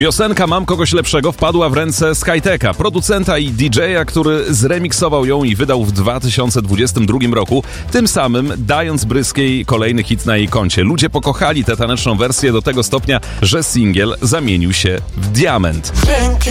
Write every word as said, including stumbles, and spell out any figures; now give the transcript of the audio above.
Piosenka Mam kogoś lepszego wpadła w ręce Skytecha, producenta i didżeja, który zremiksował ją i wydał w dwa tysiące dwudziestym drugim roku, tym samym dając Bryskiej kolejny hit na jej koncie. Ludzie pokochali tę taneczną wersję do tego stopnia, że singiel zamienił się w diament.